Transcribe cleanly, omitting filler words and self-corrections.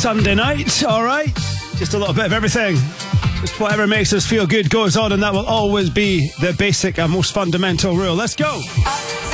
Sunday night, alright? Just a little bit of everything. Just whatever makes us feel good goes on, and that will always be the basic and most fundamental rule. Let's go!